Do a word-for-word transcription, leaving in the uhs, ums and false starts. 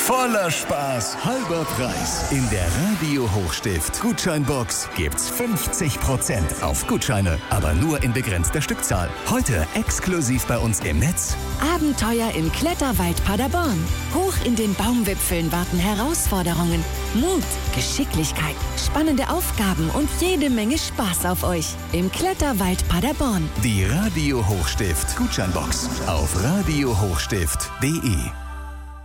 Voller Spaß, halber Preis. In der Radio Hochstift Gutscheinbox gibt's fünfzig Prozent auf Gutscheine, aber nur in begrenzter Stückzahl. Heute exklusiv bei uns im Netz. Abenteuer im Kletterwald Paderborn. Hoch in den Baumwipfeln warten Herausforderungen, Mut, Geschicklichkeit, spannende Aufgaben und jede Menge Spaß auf euch. Im Kletterwald Paderborn. Die Radio Hochstift Gutscheinbox auf radio hochstift punkt de.